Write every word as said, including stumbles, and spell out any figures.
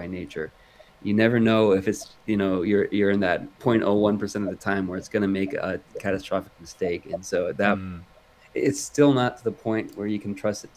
by nature. You never know if it's, you know, you're you're in that zero point zero one percent of the time where it's going to make a catastrophic mistake. And so that Mm. it's still not to the point where you can trust it